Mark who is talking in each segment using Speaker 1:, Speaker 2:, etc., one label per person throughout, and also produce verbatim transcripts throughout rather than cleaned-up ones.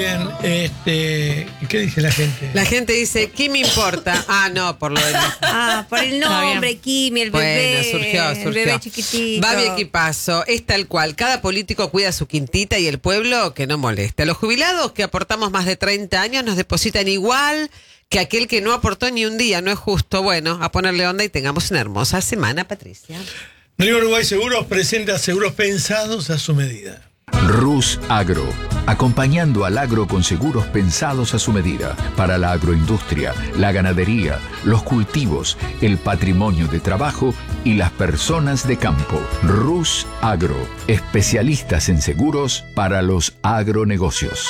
Speaker 1: bien. Este, ¿qué dice la gente?
Speaker 2: La gente dice, ¿qué me importa? Ah, no, por lo de...
Speaker 3: Ah, por el nombre, Kimi, el bebé.
Speaker 2: Bueno, surgió, surgió.
Speaker 3: El bebé chiquitito.
Speaker 2: Babi Equipazo, es tal cual. Cada político cuida su quintita y el pueblo que no moleste. A los jubilados que aportamos más de treinta años nos depositan igual que aquel que no aportó ni un día. No es justo. Bueno, a ponerle onda y tengamos una hermosa semana, Patricia.
Speaker 1: Río Uruguay Seguros presenta seguros pensados a su medida.
Speaker 4: Rus Agro, acompañando al agro con seguros pensados a su medida, para la agroindustria, la ganadería, los cultivos, el patrimonio de trabajo y las personas de campo. Rus Agro, especialistas en seguros para los agronegocios.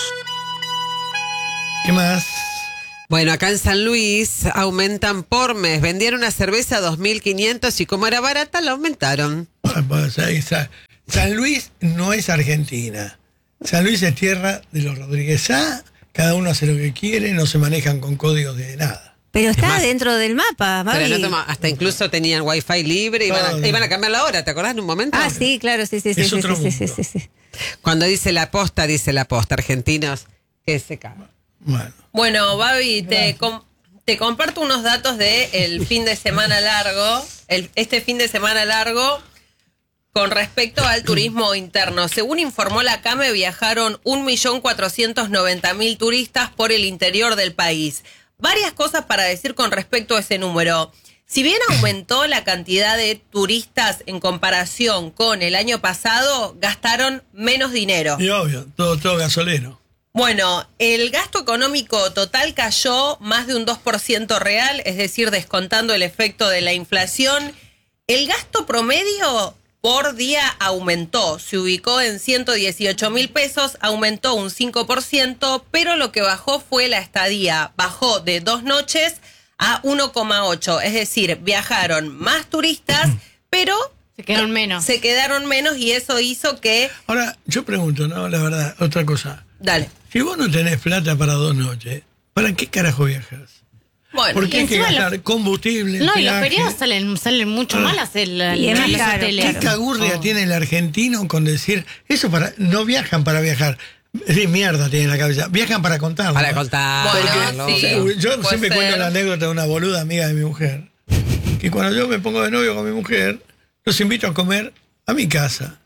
Speaker 1: ¿Qué más?
Speaker 2: Bueno, acá en San Luis aumentan por mes. Vendieron una cerveza a dos mil quinientos y como era barata, la aumentaron.
Speaker 1: Ah, pues ahí está. San Luis no es Argentina. San Luis es tierra de los Rodríguez Sá. Cada uno hace lo que quiere, no se manejan con códigos de nada.
Speaker 3: Pero está
Speaker 2: más,
Speaker 3: dentro del mapa, Babi.
Speaker 2: Pero no toma, hasta incluso tenían wifi libre, iban a,
Speaker 1: no, no.
Speaker 2: iban a cambiar la hora, ¿te acordás en un momento?
Speaker 3: Ah, sí, claro, sí, sí, sí,
Speaker 1: Es
Speaker 3: sí,
Speaker 1: otro
Speaker 3: sí, sí,
Speaker 1: mundo.
Speaker 3: sí, sí, sí.
Speaker 2: Cuando dice la posta, dice la posta. Argentinos, que se cagan.
Speaker 1: Bueno.
Speaker 5: Bueno, Babi, te, com- te comparto unos datos de el fin de semana largo, el, este fin de semana largo, con respecto al turismo interno. Según informó la CAME, viajaron un millón cuatrocientos noventa mil turistas por el interior del país. Varias cosas para decir con respecto a ese número. Si bien aumentó la cantidad de turistas en comparación con el año pasado, gastaron menos dinero.
Speaker 1: Y obvio, todo, todo gasolero.
Speaker 5: Bueno, el gasto económico total cayó más de un dos por ciento real, es decir, descontando el efecto de la inflación. El gasto promedio por día aumentó, se ubicó en ciento dieciocho mil pesos, aumentó un cinco por ciento, pero lo que bajó fue la estadía, bajó de dos noches a uno coma ocho, es decir, viajaron más turistas, pero
Speaker 6: Se quedaron menos.
Speaker 5: se quedaron menos y eso hizo que...
Speaker 1: Ahora, yo pregunto, ¿no? La verdad, otra cosa.
Speaker 5: Dale.
Speaker 1: Si vos no tenés plata para dos noches, ¿para qué carajo viajas?
Speaker 5: Bueno,
Speaker 1: ¿Por qué hay que
Speaker 6: encima
Speaker 1: gastar
Speaker 6: los-
Speaker 1: combustible?
Speaker 6: No, y los
Speaker 1: peaje?
Speaker 6: feriados salen, salen mucho
Speaker 1: Ah.
Speaker 6: más hacer la,
Speaker 3: Y es más
Speaker 6: los
Speaker 3: caro,
Speaker 6: hoteles.
Speaker 1: ¿Qué
Speaker 3: claro.
Speaker 1: cagurria
Speaker 6: Oh.
Speaker 1: tiene el argentino con decir eso? Para no viajan para viajar? Sí, mierda tiene en la cabeza. Viajan para contarlo.
Speaker 2: Para contar.
Speaker 5: Bueno, sí.
Speaker 1: Yo
Speaker 5: Puede
Speaker 1: siempre
Speaker 5: ser.
Speaker 1: cuento la anécdota de una boluda amiga de mi mujer. Que cuando yo me pongo de novio con mi mujer, los invito a comer a mi casa.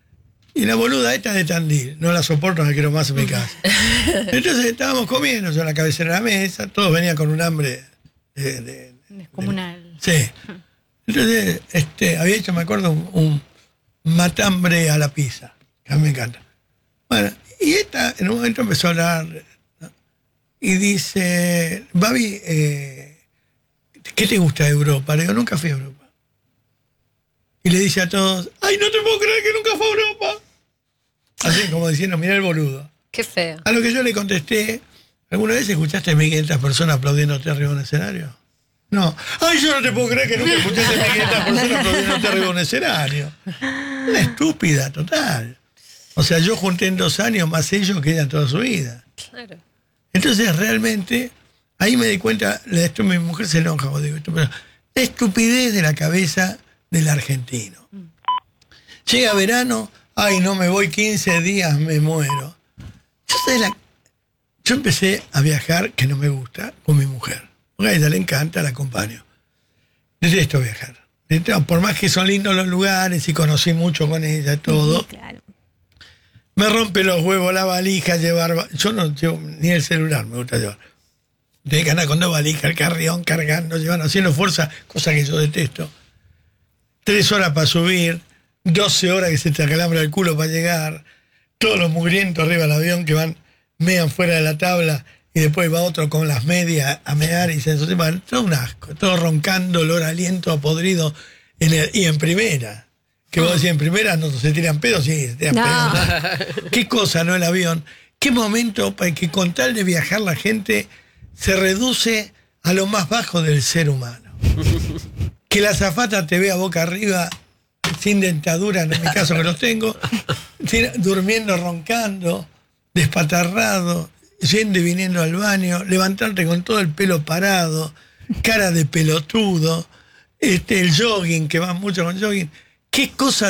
Speaker 1: Y la boluda esta de Tandil, no la soporto, no la quiero más en mi casa. Entonces estábamos comiendo, yo en la cabecera de la mesa, todos venían con un hambre de, de-
Speaker 6: Descomunal.
Speaker 1: sí. Entonces, este, había hecho, me acuerdo, un, un matambre a la pizza, que a mí me encanta. Bueno, y esta en un momento empezó a hablar, ¿no? Y dice, Babi, eh, ¿qué te gusta de Europa? Le digo, nunca fui a Europa. Y le dice a todos, ay, no te puedo creer que nunca fue a Europa. Así como diciendo, mirá el boludo.
Speaker 5: Qué feo.
Speaker 1: A lo que yo le contesté, ¿alguna vez escuchaste a mil quinientas personas aplaudiéndote arriba de un escenario? No. Ay, yo no te puedo creer que nunca escuchaste a mil quinientas personas aplaudiéndote arriba de un escenario. Una estúpida, total. O sea, yo junté en dos años más ellos que ella en toda su vida.
Speaker 5: Claro.
Speaker 1: Entonces, realmente, ahí me di cuenta, esto mi mujer se enoja, cuando digo esto, pero la estupidez de la cabeza del argentino. Llega verano, ay, no me voy quince días, me muero. Yo, sé la, yo empecé a viajar, que no me gusta, con mi mujer. Porque a ella le encanta, la acompaño. Detesto viajar. Detesto, por más que son lindos los lugares y conocí mucho con ella, todo.
Speaker 3: Sí, claro.
Speaker 1: Me rompe los huevos la valija, llevar... Yo no llevo ni el celular, me gusta llevar. Tenés que andar con dos valijas, el carrión, cargando, llevando, haciendo fuerza, cosa que yo detesto. Tres horas para subir, doce horas que se te acalambra el culo para llegar, todos los mugrientos arriba del avión que van, mean fuera de la tabla y después va otro con las medias a mear y se ensucian. Todo un asco, todo roncando, olor a aliento, a podrido, en el- y en primera. Que vos decís, en primera no se tiran pedos, sí, se tiran
Speaker 3: No.
Speaker 1: pedos. Qué cosa, ¿no? El avión. Qué momento para que con tal de viajar la gente se reduce a lo más bajo del ser humano. Que la azafata te vea boca arriba, sin dentadura, en mi caso que los tengo, sin- durmiendo, roncando, despatarrado, yendo y viniendo al baño, levantarte con todo el pelo parado, cara de pelotudo, este, el jogging, que va mucho con jogging. Qué cosa de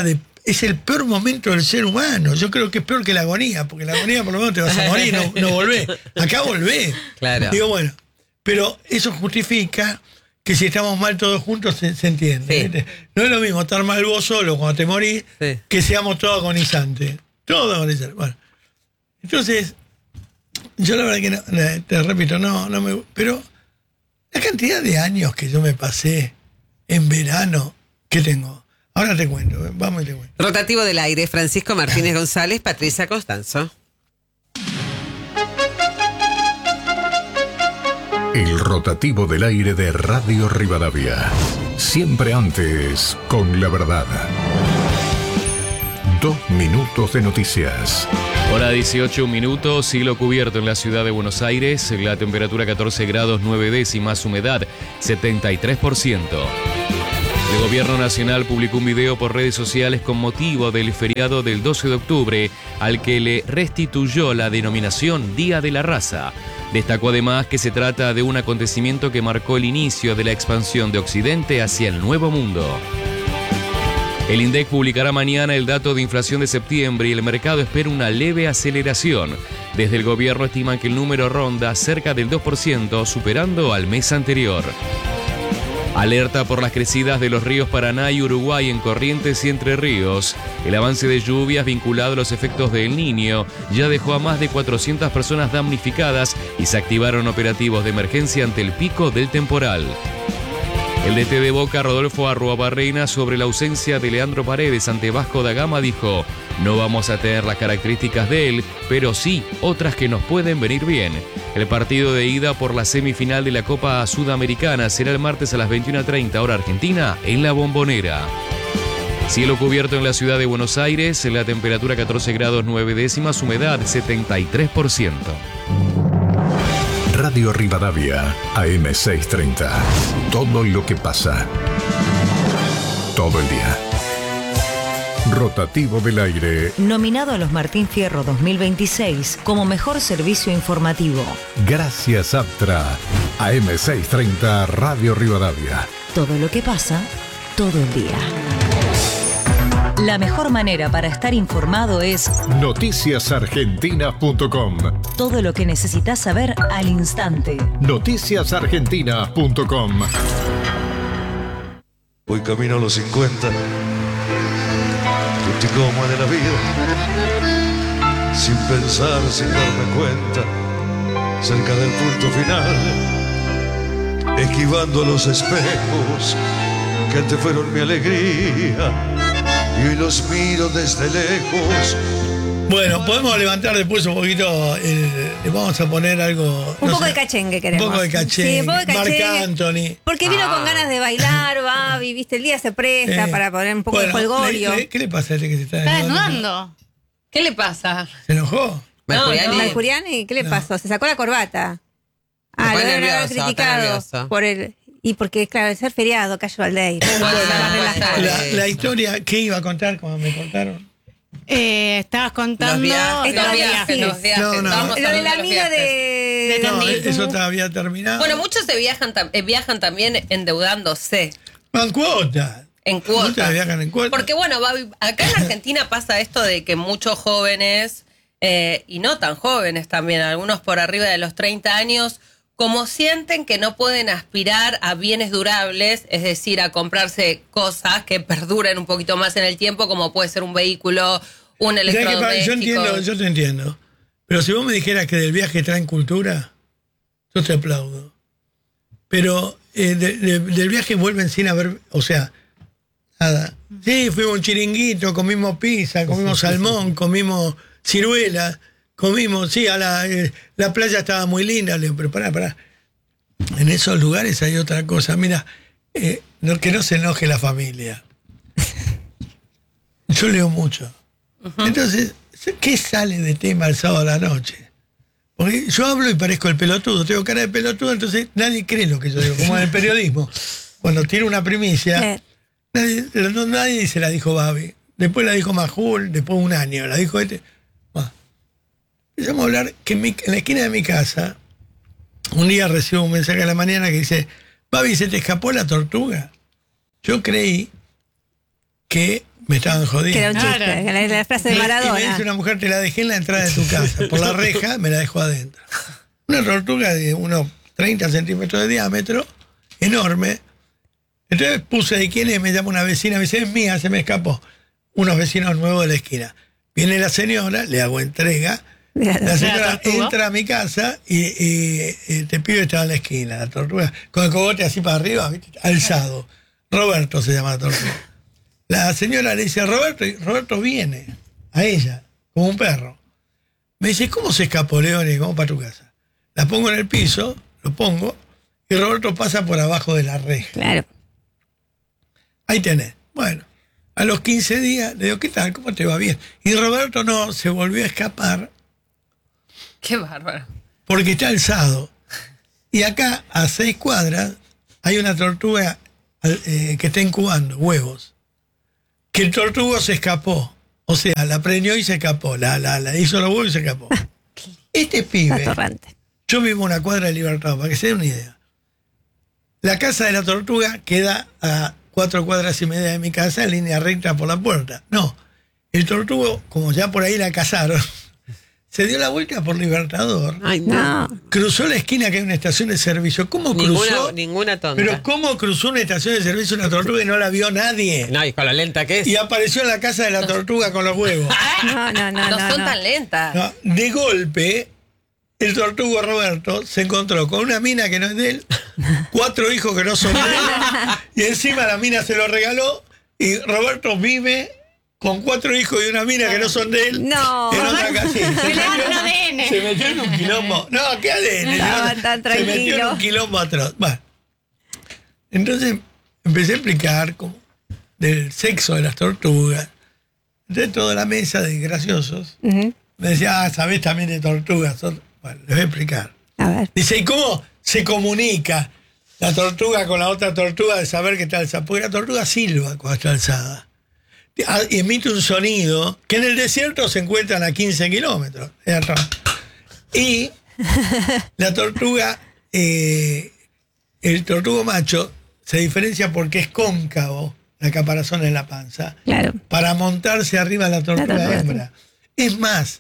Speaker 1: es el peor momento del ser humano. Yo creo que es peor que la agonía, porque la agonía por lo menos te vas a morir, no, no volvés. Acá volvés.
Speaker 2: Claro.
Speaker 1: Digo, bueno, pero eso justifica que si estamos mal todos juntos se, se entiende.
Speaker 2: Sí.
Speaker 1: ¿Viste? No es lo mismo estar mal vos solo cuando te morís,
Speaker 2: Sí.
Speaker 1: que seamos todos agonizantes. Todos agonizantes. Bueno, entonces, yo la verdad que no, te repito, no, no me. Pero la cantidad de años que yo me pasé en verano, ¿qué tengo? Ahora te cuento, vamos y te cuento.
Speaker 2: Rotativo del aire, Francisco Martínez González, Patricia Constanzo.
Speaker 4: El rotativo del aire de Radio Rivadavia. Siempre antes con la verdad. Dos minutos de noticias.
Speaker 7: Hora dieciocho minutos, cielo cubierto en la ciudad de Buenos Aires, la temperatura catorce grados nueve décimas, humedad setenta y tres por ciento. El Gobierno Nacional publicó un video por redes sociales con motivo del feriado del doce de octubre, al que le restituyó la denominación Día de la Raza. Destacó además que se trata de un acontecimiento que marcó el inicio de la expansión de Occidente hacia el Nuevo Mundo. El INDEC publicará mañana el dato de inflación de septiembre y el mercado espera una leve aceleración. Desde el gobierno estiman que el número ronda cerca del dos por ciento, superando al mes anterior. Alerta por las crecidas de los ríos Paraná y Uruguay en Corrientes y Entre Ríos. El avance de lluvias vinculado a los efectos del Niño ya dejó a más de cuatrocientas personas damnificadas y se activaron operativos de emergencia ante el pico del temporal. El D T de Boca, Rodolfo Arruabarrena, sobre la ausencia de Leandro Paredes ante Vasco da Gama dijo: no vamos a tener las características de él, pero sí otras que nos pueden venir bien. El partido de ida por la semifinal de la Copa Sudamericana será el martes a las veintiuna treinta hora argentina en La Bombonera. Cielo cubierto en la ciudad de Buenos Aires, la temperatura catorce grados nueve décimas, humedad setenta y tres por ciento.
Speaker 4: Radio Rivadavia, A M seiscientos treinta. Todo lo que pasa. Todo el día. Rotativo del aire.
Speaker 8: Nominado a los Martín Fierro dos mil veintiséis como mejor servicio informativo.
Speaker 4: Gracias, Aptra. A M seiscientos treinta, Radio Rivadavia.
Speaker 8: Todo lo que pasa, todo el día. La mejor manera para estar informado es
Speaker 4: noticias argentinas punto com.
Speaker 8: todo lo que necesitas saber al instante.
Speaker 4: noticias argentinas punto com.
Speaker 9: Voy camino a los cincuenta, como de la vida, sin pensar, sin darme cuenta, cerca del punto final, esquivando los espejos que antes fueron mi alegría, y hoy los miro desde lejos.
Speaker 1: Bueno, podemos levantar después un poquito, el, le vamos a poner algo...
Speaker 3: Un
Speaker 1: no
Speaker 3: poco
Speaker 1: sé,
Speaker 3: de cachengue queremos.
Speaker 1: Un poco de cachengue,
Speaker 3: Sí, un poco de cachengue.
Speaker 1: Marc Anthony.
Speaker 3: Porque vino
Speaker 2: Ah.
Speaker 3: con ganas de bailar, Babi, viste, el día se presta
Speaker 1: Eh,
Speaker 3: para poner un poco
Speaker 1: bueno,
Speaker 3: de folgorio.
Speaker 1: le- le- ¿Qué le pasa a este que se está
Speaker 6: Está
Speaker 1: desnudando?
Speaker 6: desnudando.
Speaker 5: ¿Qué le pasa?
Speaker 1: ¿Se enojó?
Speaker 2: Mercuriani.
Speaker 5: no.
Speaker 3: Mercuriani, ¿qué le
Speaker 1: No.
Speaker 3: pasó? Se sacó la corbata.
Speaker 2: Me
Speaker 3: Ah, lo
Speaker 2: pone
Speaker 3: deben haber
Speaker 2: nervioso, está
Speaker 3: criticado
Speaker 2: nervioso.
Speaker 3: por el... Y porque, claro, al ser feriado, casual day.
Speaker 2: Ah,
Speaker 3: Estaba
Speaker 2: bueno.
Speaker 3: relajado.
Speaker 1: La,
Speaker 2: Sí,
Speaker 1: la
Speaker 2: sí.
Speaker 1: historia, ¿qué iba a contar cuando me contaron?
Speaker 6: Eh, estabas contando
Speaker 2: Los viajes,
Speaker 3: los
Speaker 5: Los
Speaker 3: viajes.
Speaker 5: viajes, los viajes.
Speaker 1: No, no.
Speaker 5: Estábamos
Speaker 3: Lo de la
Speaker 5: hablando los
Speaker 3: amiga
Speaker 5: viajes.
Speaker 3: de...
Speaker 6: De
Speaker 1: No,
Speaker 6: Tandil.
Speaker 1: eso todavía terminado.
Speaker 5: Bueno, muchos se viajan, tam- eh, viajan también endeudándose
Speaker 1: Van cuotas.
Speaker 5: en cuotas.
Speaker 1: Muchas viajan en cuotas.
Speaker 5: Porque bueno, Babi, acá en Argentina pasa esto de que muchos jóvenes, eh, y no tan jóvenes también, algunos por arriba de los treinta años, como sienten que no pueden aspirar a bienes durables, es decir, a comprarse cosas que perduren un poquito más en el tiempo, como puede ser un vehículo, un
Speaker 1: Ya que, pa-
Speaker 5: electrodoméstico.
Speaker 1: yo entiendo, yo te entiendo. Pero si vos me dijeras que del viaje traen cultura, yo te aplaudo. Pero eh, de- de- del viaje vuelven sin haber, o sea, nada. Sí, fuimos a un chiringuito, comimos pizza, comimos salmón, comimos ciruela, comimos, sí, a la, eh, la playa estaba muy linda, le digo, pero pará, pará. En esos lugares hay otra cosa. Mira, eh, no, que no se enoje la familia. Yo leo mucho. Entonces, ¿qué sale de tema el sábado a la noche? Porque yo hablo y parezco el pelotudo, tengo cara de pelotudo, entonces nadie cree lo que yo digo, como en el periodismo. Cuando tiro una primicia,
Speaker 3: Eh,
Speaker 1: nadie, no- nadie se la dijo Babi, después la dijo Majul, después un año, la dijo este. Bueno, empezamos a hablar que en, mi- en la esquina de mi casa, un día recibo un mensaje a la mañana que dice: Babi, ¿se te escapó la tortuga? Yo creí que me estaban jodiendo.
Speaker 3: Que era un chiste,
Speaker 6: Claro.
Speaker 3: que la, la frase de
Speaker 1: Y me dice
Speaker 3: Maradona.
Speaker 1: una mujer, te la dejé en la entrada de tu casa. Por la reja me la dejó adentro. Una tortuga de unos treinta centímetros de diámetro, enorme. Entonces puse ahí quién es, me llama una vecina, me dice, es mía, se me escapó. Unos vecinos nuevos de la esquina. Viene la señora, le hago entrega. La señora
Speaker 6: tortuga?
Speaker 1: entra a mi casa y, y, y este pibe estaba en la esquina, la tortuga, con el cogote así para arriba, ¿viste? Alzado. Roberto se llama la tortuga. La señora le dice a Roberto, y Roberto viene a ella, como un perro. Me dice, ¿cómo se escapó, León? Y vamos para tu casa. La pongo en el piso, lo pongo, y Roberto pasa por abajo de la reja.
Speaker 3: Claro.
Speaker 1: Ahí tenés. Bueno, a los quince días le digo, ¿qué tal? ¿Cómo te va? Bien. Y Roberto no, se volvió a escapar
Speaker 5: Qué bárbaro.
Speaker 1: porque está alzado. Y acá, a seis cuadras, hay una tortuga eh, que está incubando huevos. Que el tortugo se escapó. O sea, la preñó y se escapó. La, la, la hizo los huevos y se escapó. Este pibe,
Speaker 3: Atorrante.
Speaker 1: yo vivo en una cuadra de Libertad, para que se den una idea. La casa de la tortuga queda a cuatro cuadras y media de mi casa en línea recta por la puerta. No, el tortugo, como ya por ahí la cazaron, se dio la vuelta por Libertador,
Speaker 2: Ay, no.
Speaker 3: No.
Speaker 1: cruzó la esquina que hay una estación de servicio. ¿Cómo cruzó?
Speaker 2: Ninguna, ninguna tonta.
Speaker 1: Pero ¿cómo cruzó una estación de servicio una tortuga y no la vio nadie?
Speaker 2: No, y con lo lenta que es.
Speaker 1: Y apareció en la casa de la tortuga con los huevos.
Speaker 3: No, no, no.
Speaker 5: No,
Speaker 3: no,
Speaker 5: son
Speaker 3: no.
Speaker 5: tan lentas.
Speaker 1: No, de golpe, el tortugo Roberto se encontró con una mina que no es de él, cuatro hijos que no son de él, y encima la mina se lo regaló, y Roberto vive con cuatro hijos y una mina que no son de él.
Speaker 3: No.
Speaker 1: En otra casa. Sí, se,
Speaker 6: Se le va
Speaker 1: metió,
Speaker 6: el A D N.
Speaker 1: se metió en un quilombo. No, ¿qué A D N?
Speaker 3: Estaba
Speaker 1: Se
Speaker 3: tan
Speaker 1: metió en
Speaker 3: tranquilo.
Speaker 1: un quilombo atroz. Bueno, entonces empecé a explicar como del sexo de las tortugas. Entonces toda la mesa de graciosos
Speaker 3: Ujú.
Speaker 1: me decía, ah, sabés también de tortugas. Son-". Bueno, les voy a explicar.
Speaker 3: A ver.
Speaker 1: Dice, ¿y cómo se comunica la tortuga con la otra tortuga de saber que está alzada? Porque la tortuga silba cuando está alzada. Ah, y emite un sonido que en el desierto se encuentran a quince kilómetros. de atrás. Y la tortuga, eh, el tortugo macho, se diferencia porque es cóncavo, la caparazón en la panza,
Speaker 3: Claro.
Speaker 1: para montarse arriba de la tortuga
Speaker 3: tortuga.
Speaker 1: hembra. Es más,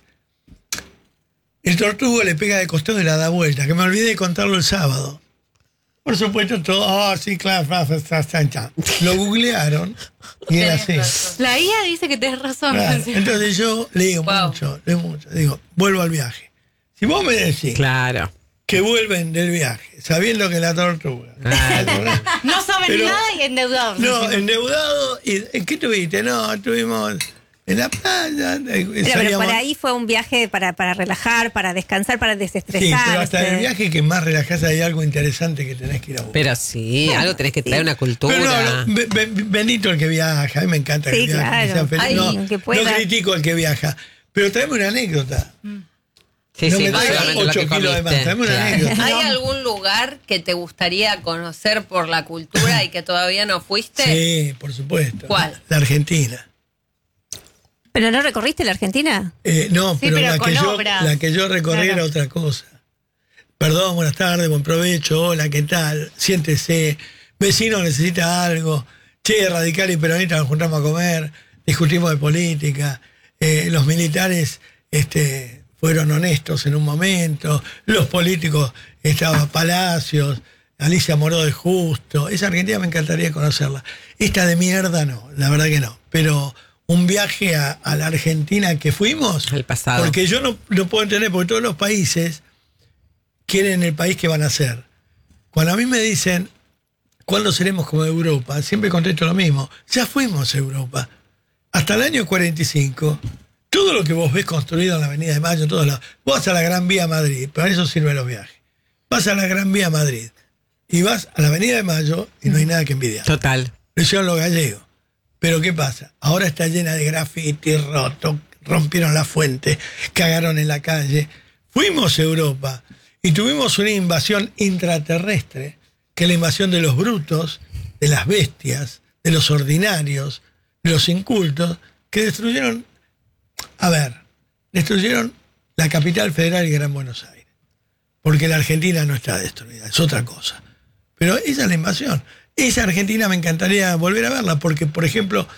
Speaker 1: el tortugo le pega de costado y la da vuelta, que me olvidé de contarlo el sábado. Por supuesto, todo, ah, sí, claro, fra, fra, fra, fra, fra. Lo googlearon y era así.
Speaker 5: Tenés razón.
Speaker 6: La I A dice que tenés razón.
Speaker 1: Claro. Entonces yo leo
Speaker 5: Wow.
Speaker 1: mucho, leo mucho. Digo, vuelvo al viaje. Si vos me decís
Speaker 2: Claro.
Speaker 1: que vuelven del viaje, sabiendo que la tortuga.
Speaker 6: No saben
Speaker 1: Pero-
Speaker 6: nada y endeudados.
Speaker 1: No,
Speaker 6: encima.
Speaker 1: endeudado. ¿Y en qué tuviste? No, estuvimos en la playa. eh,
Speaker 3: Pero, pero
Speaker 1: salíamos-
Speaker 3: por ahí fue un viaje para, para relajar, para descansar, para
Speaker 1: Sí,
Speaker 3: desestresar.
Speaker 1: pero hasta en el viaje que más relajás hay algo interesante que tenés que ir a buscar.
Speaker 2: Pero sí, algo tenés que traer una cultura.
Speaker 1: Pero no, no, be- be- bendito el que viaja, a mí me encanta
Speaker 3: Sí,
Speaker 1: que viaje,
Speaker 3: claro.
Speaker 1: que sea feliz.
Speaker 3: Ay,
Speaker 1: no,
Speaker 3: que
Speaker 1: no
Speaker 3: pueda.
Speaker 1: critico al que viaja, pero tráeme una anécdota.
Speaker 2: Sí,
Speaker 1: no
Speaker 2: sí,
Speaker 1: me
Speaker 2: no
Speaker 1: traigas
Speaker 2: solamente lo
Speaker 1: ocho
Speaker 2: que
Speaker 1: kilos de más,
Speaker 2: comiste.
Speaker 1: tráeme una
Speaker 2: Claro.
Speaker 1: anécdota.
Speaker 5: ¿Hay algún lugar que te gustaría conocer por la cultura y que todavía no fuiste?
Speaker 1: Sí, por supuesto.
Speaker 5: ¿Cuál?
Speaker 1: La Argentina.
Speaker 3: ¿Pero no recorriste la Argentina?
Speaker 1: Eh, no,
Speaker 6: Sí,
Speaker 1: pero,
Speaker 6: pero
Speaker 1: la,
Speaker 6: con
Speaker 1: que yo,
Speaker 6: obras.
Speaker 1: la que yo recorrí
Speaker 6: Claro.
Speaker 1: era otra cosa. Perdón, buenas tardes, buen provecho, hola, ¿qué tal? Siéntese. Vecino necesita algo. Che, radical y peronista nos juntamos a comer, discutimos de política. Eh, los militares este, fueron honestos en un momento. Los políticos, estaba Palacios, Alicia Moró de Justo. Esa Argentina me encantaría conocerla. Esta de mierda no, la verdad que no. Pero un viaje a, a la Argentina que fuimos.
Speaker 2: El pasado.
Speaker 1: Porque yo no lo puedo entender, porque todos los países quieren el país que van a ser. Cuando a mí me dicen, ¿cuándo seremos como Europa? Siempre contesto lo mismo. Ya fuimos a Europa. Hasta el año cuarenta y cinco, todo lo que vos ves construido en la Avenida de Mayo, en todos lados, vos vas a la Gran Vía Madrid, para eso sirven los viajes. Vas a la Gran Vía Madrid y vas a la Avenida de Mayo y no hay nada que envidiar.
Speaker 2: Total.
Speaker 1: Lo hicieron los gallegos. Pero ¿qué pasa? Ahora está llena de grafiti, roto, rompieron la fuente, cagaron en la calle. Fuimos a Europa y tuvimos una invasión intraterrestre, que es la invasión de los brutos, de las bestias, de los ordinarios, de los incultos, que destruyeron, a ver, destruyeron la capital federal y Gran Buenos Aires. Porque la Argentina no está destruida, es otra cosa. Pero esa es la invasión. Esa Argentina me encantaría volver a verla, porque, por ejemplo,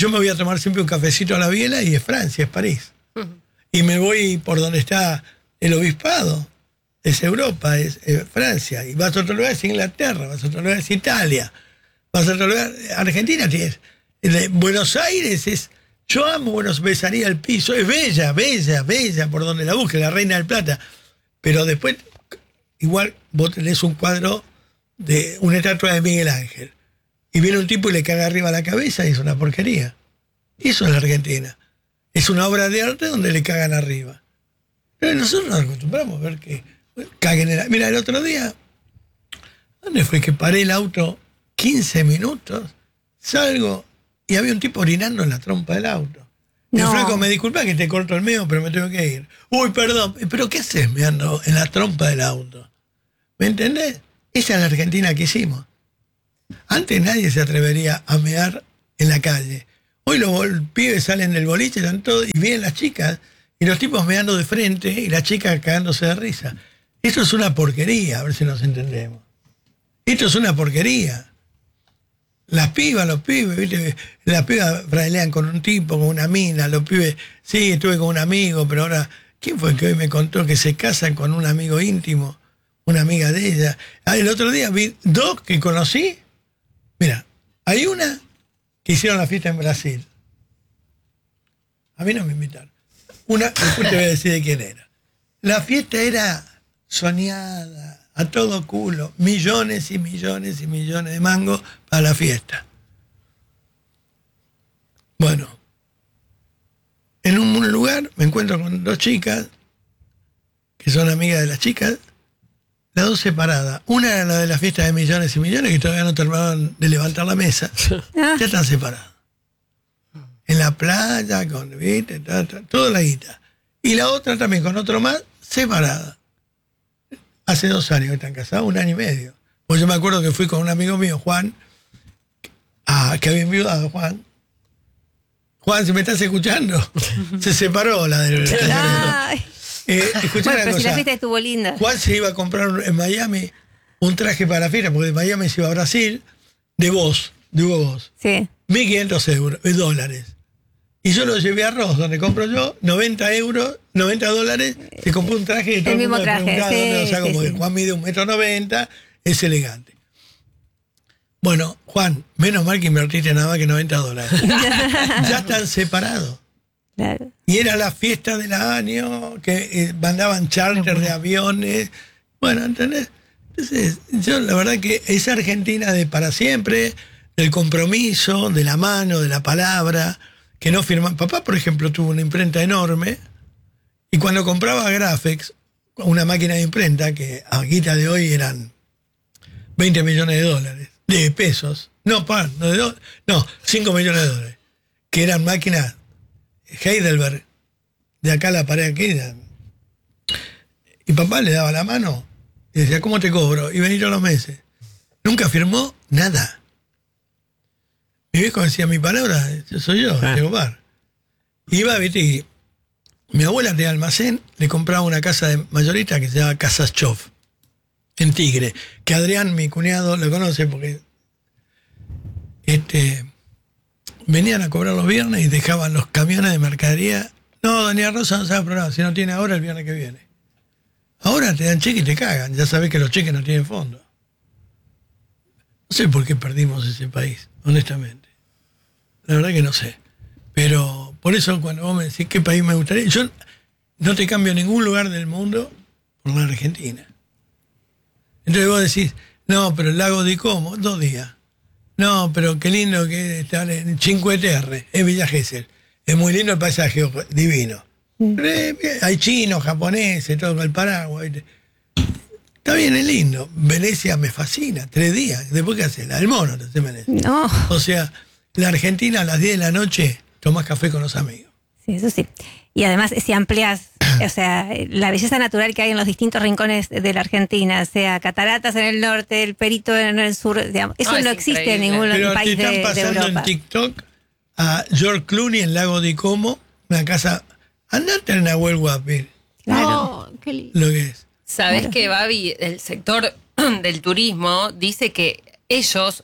Speaker 1: yo me voy a tomar siempre un cafecito a la biela y es Francia, es París. Y me voy por donde está el obispado, es Europa, es, es Francia. Y vas a otro lugar, es Inglaterra, vas a otro lugar, es Italia. Vas a otro lugar, Argentina tienes. De Buenos Aires es, yo amo Buenos, besaría el piso, es bella, bella, bella, por donde la busque, la Reina del Plata. Pero después, igual vos tenés un cuadro de una estatua de Miguel Ángel. Y viene un tipo y le caga arriba la cabeza y es una porquería. Eso es la Argentina. Es una obra de arte donde le cagan arriba. Pero nosotros nos acostumbramos a ver que caguen en la... Mira, el otro día, ¿dónde fue que paré el auto quince minutos? Salgo y había un tipo orinando en la trompa del auto. Y el
Speaker 3: No.
Speaker 1: flaco, me disculpa que te corto el medio, pero me tengo que ir. Uy, perdón, ¿pero qué haces meando en la trompa del auto? ¿Me entendés? Esa es la Argentina que hicimos. Antes nadie se atrevería a mear en la calle. Hoy los pibes salen del boliche, están todos, y vienen las chicas, y los tipos meando de frente, y las chicas cagándose de risa. Esto es una porquería, a ver si nos entendemos. Esto es una porquería. Las pibas, los pibes, ¿viste? Las pibas brailean con un tipo, con una mina, los pibes, sí, estuve con un amigo, pero ahora, ¿quién fue el que hoy me contó que se casan con un amigo íntimo? Una amiga de ella. Ah, el otro día vi dos que conocí. Mira, hay una que hicieron la fiesta en Brasil. A mí no me invitaron. Una, después te voy a decir de quién era. La fiesta era soñada, a todo culo, millones y millones y millones de mangos para la fiesta. Bueno, en un lugar me encuentro con dos chicas que son amigas de las chicas, las dos separadas. Una era la de la fiesta de millones y millones, que todavía no terminaron de levantar la mesa.
Speaker 3: Ah.
Speaker 1: Ya están separadas. En la playa, con, ¿viste? Ta, ta, toda la guita. Y la otra también con otro más, separada. Hace dos años que están casados, un año y medio. Pues yo me acuerdo que fui con un amigo mío, Juan, a, que había enviudado, Juan. Juan, si me estás escuchando, se separó la del...
Speaker 3: Ay.
Speaker 1: Eh, escuchá
Speaker 3: Bueno,
Speaker 1: una
Speaker 3: pero si la
Speaker 1: cosa.
Speaker 3: fiesta estuvo linda.
Speaker 1: Juan se iba a comprar en Miami un traje para la fiesta, porque de Miami se iba a Brasil, de Boss, de Hugo Boss.
Speaker 3: Sí.
Speaker 1: mil quinientos euros, eh, dólares. Y yo lo llevé a Ross, donde compro yo, noventa euros, noventa dólares, se compró un traje y todo
Speaker 3: El mismo
Speaker 1: mundo me
Speaker 3: traje,
Speaker 1: preguntaba
Speaker 3: sí,
Speaker 1: dónde lo saco,
Speaker 3: sí,
Speaker 1: porque
Speaker 3: sí.
Speaker 1: Juan mide un metro noventa, es elegante. Bueno, Juan, menos mal que invertiste nada más que noventa dólares. Ya están separados.
Speaker 3: Claro.
Speaker 1: Y era la fiesta del año, que eh, mandaban charter de aviones. Bueno, ¿entendés? Entonces, yo la verdad que esa Argentina de para siempre, del compromiso, de la mano, de la palabra, que no firman. Papá, por ejemplo, tuvo una imprenta enorme, y cuando compraba Graphex, una máquina de imprenta, que a guita de hoy eran veinte millones de dólares, de pesos, no, pan, no, de do- no, cinco millones de dólares, que eran máquinas Heidelberg, de acá a la pared aquí. Y papá le daba la mano y decía, ¿cómo te cobro? Y vení todos los meses. Nunca firmó nada. Mi viejo decía, mi palabra, soy yo,
Speaker 2: Ah.
Speaker 1: tengo bar. Iba, viste, y mi abuela de almacén le compraba una casa de mayorista que se llama Casas Chof, en Tigre, que Adrián, mi cuñado, lo conoce porque este venían a cobrar los viernes y dejaban los camiones de mercadería. No, doña Rosa no sabe programa, si no tiene ahora, el viernes que viene. Ahora te dan cheque y te cagan, ya sabés que los cheques no tienen fondo. No sé por qué perdimos ese país, honestamente. La verdad que no sé. Pero por eso cuando vos me decís qué país me gustaría, yo no te cambio ningún lugar del mundo por la Argentina. Entonces vos decís, no, pero el lago de Como, dos días. No, pero qué lindo que estar en Cinque Terre, en Villa Gesell. Es muy lindo el paisaje, ojo, divino. Pero, eh, hay chinos, japoneses, todo con el paraguas. ¿viste? Está bien, es lindo. Venecia me fascina, tres días. Después, ¿qué haces? La del mono te hace Venecia.
Speaker 3: No.
Speaker 1: O sea, la Argentina a las diez de la noche tomás café con los amigos.
Speaker 3: Sí, eso sí. Y además, si amplias, o sea, la belleza natural que hay en los distintos rincones de la Argentina, sea cataratas en el norte, el Perito en el sur, digamos, eso
Speaker 5: No,
Speaker 3: no,
Speaker 5: es
Speaker 3: existe
Speaker 5: increíble.
Speaker 3: en ningún
Speaker 1: Pero te
Speaker 3: país de,
Speaker 1: están
Speaker 3: de
Speaker 1: pasando
Speaker 3: Europa.
Speaker 1: en TikTok a George Clooney en Lago de Como, una casa. Andate en Nahuel Huapi,
Speaker 3: Claro.
Speaker 6: No, qué lindo.
Speaker 1: lo que es.
Speaker 5: Sabes
Speaker 3: Claro.
Speaker 5: que, Babi, el sector del turismo dice que ellos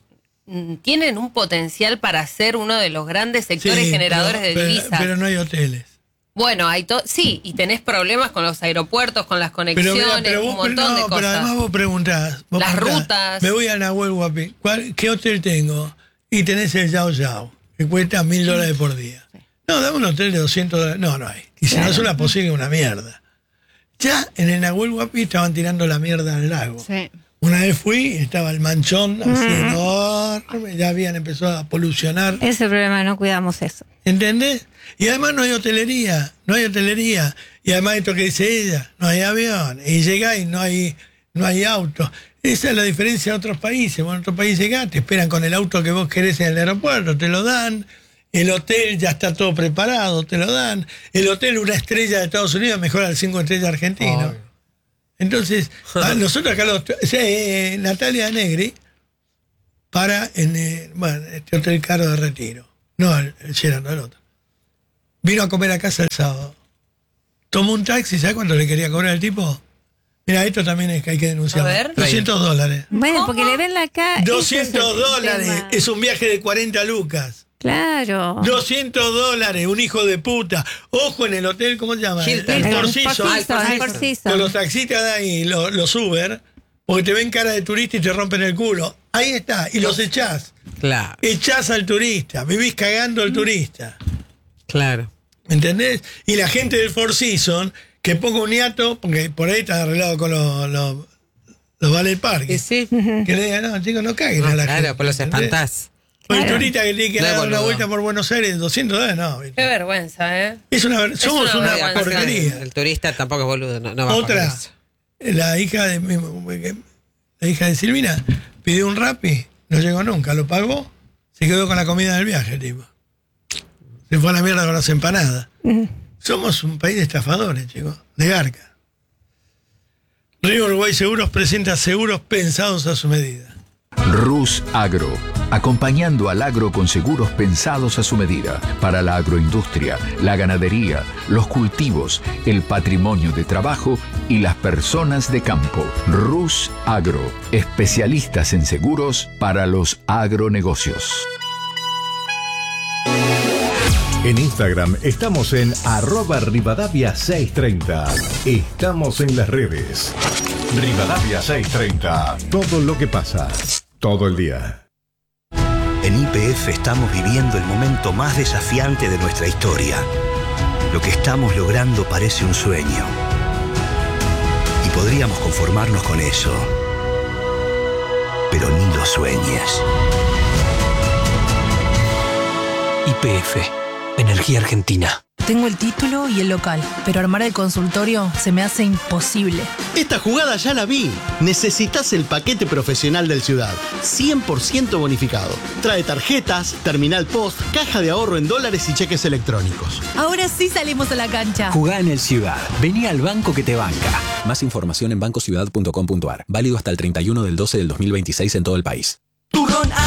Speaker 5: mm, tienen un potencial para ser uno de los grandes sectores
Speaker 1: Sí,
Speaker 5: generadores
Speaker 1: pero-
Speaker 5: de
Speaker 1: pero-
Speaker 5: divisas.
Speaker 1: Pero no hay hoteles.
Speaker 5: Bueno, hay to- sí, y tenés problemas con los aeropuertos, con las
Speaker 1: Pero,
Speaker 5: conexiones,
Speaker 1: mira, pero
Speaker 5: un
Speaker 1: vos,
Speaker 5: montón
Speaker 1: no,
Speaker 5: de cosas.
Speaker 1: pero además vos preguntás. vos
Speaker 5: Las
Speaker 1: preguntás,
Speaker 5: rutas.
Speaker 1: Me voy a Nahuel Huapi. ¿cuál- ¿Qué hotel tengo? Y tenés el Yao Yao, que cuesta mil dólares por día. No, dame un hotel de doscientos dólares. No, no hay. Y si no es una posible, una mierda. Ya en el Nahuel Huapi estaban tirando la mierda al lago.
Speaker 6: Sí.
Speaker 1: Una vez fui, estaba el manchón así enorme, ya habían empezado a polucionar.
Speaker 3: Ese es el problema, no cuidamos eso.
Speaker 1: ¿Entendés? Y además no hay hotelería, no hay hotelería. Y además esto que dice ella, no hay avión. Y llegás y no hay, no hay auto. Esa es la diferencia de otros países. Bueno, en otros países llegás, te esperan con el auto que vos querés en el aeropuerto, te lo dan. El hotel ya está todo preparado, te lo dan. El hotel, una estrella de Estados Unidos, mejor al cinco estrellas argentino.
Speaker 9: Ay.
Speaker 1: Entonces, a nosotros acá, los, o sea, eh, Natalia Negri, para en eh, bueno, este hotel caro de Retiro. No, el, el Sheraton, el otro. Vino a comer a casa el sábado. Tomó un taxi, ¿sabes cuánto le quería cobrar el tipo? Mira, esto también es que hay que denunciar.
Speaker 5: A ver.
Speaker 1: doscientos dólares.
Speaker 3: Bueno, porque le ven la cara.
Speaker 1: doscientos dólares. Es un viaje de cuarenta lucas.
Speaker 3: Claro.
Speaker 1: doscientos dólares, un hijo de puta. Ojo en el hotel, ¿cómo se llama?
Speaker 2: Hilton.
Speaker 1: El
Speaker 3: El
Speaker 1: Four Seasons.
Speaker 3: Four
Speaker 2: Ah, el Four
Speaker 3: Seasons, el
Speaker 2: Seasons.
Speaker 3: Four Seasons.
Speaker 1: Con los taxistas de ahí, los, los Uber, porque te ven cara de turista y te rompen el culo. Ahí está, y los echás.
Speaker 2: Claro,
Speaker 1: Echás al turista, vivís cagando al turista.
Speaker 2: claro.
Speaker 1: ¿Me entendés? Y la gente del Four Seasons, que ponga un hiato, porque por ahí está arreglado con los, los, los Ballet Park.
Speaker 2: Y sí,
Speaker 1: Que le digan, no, chicos, no caguen
Speaker 2: no,
Speaker 1: a la
Speaker 2: claro,
Speaker 1: gente.
Speaker 2: pues los
Speaker 1: ¿entendés?
Speaker 2: espantás.
Speaker 1: O el
Speaker 3: Claro.
Speaker 1: turista que tiene que
Speaker 2: No es
Speaker 1: dar una
Speaker 2: boludo.
Speaker 1: vuelta por Buenos Aires, doscientos dólares, no. ¿viste?
Speaker 5: Qué vergüenza, ¿eh?
Speaker 1: Es una, ver- somos
Speaker 5: una
Speaker 1: una,
Speaker 5: vergüenza.
Speaker 1: porquería.
Speaker 2: El turista tampoco es boludo, no, no va a
Speaker 1: Otra,
Speaker 2: pagar eso.
Speaker 1: la hija de mi- la hija de Silvina pidió un Rappi, no llegó nunca, lo pagó, se quedó con la comida del viaje, tipo. Se fue a la mierda con las empanadas. Somos un país de estafadores, chicos, de garca. Río Uruguay Seguros presenta seguros pensados a su medida.
Speaker 4: Rus Agro, acompañando al agro con seguros pensados a su medida, para la agroindustria, la ganadería, los cultivos, el patrimonio de trabajo y las personas de campo. Rus Agro, especialistas en seguros para los agronegocios.
Speaker 10: En Instagram estamos en arroba Rivadavia seiscientos treinta. Estamos en las redes. Rivadavia seiscientos treinta. Todo lo que pasa, todo el día.
Speaker 11: En Y P F estamos viviendo el momento más desafiante de nuestra historia. Lo que estamos logrando parece un sueño. Y podríamos conformarnos con eso. Pero ni lo sueñes.
Speaker 12: Y P F, Energía Argentina.
Speaker 6: Tengo el título y el local, pero armar el consultorio se me hace imposible.
Speaker 12: Esta jugada ya la vi. Necesitas el paquete profesional del Ciudad. cien por ciento bonificado. Trae tarjetas, terminal post, caja de ahorro en dólares y cheques electrónicos.
Speaker 6: Ahora sí salimos a la cancha.
Speaker 12: Jugá en el Ciudad. Vení al banco que te banca. Más información en bancociudad punto com punto ar. Válido hasta el treinta y uno del doce del dos mil veintiséis en todo el país.
Speaker 6: Turrón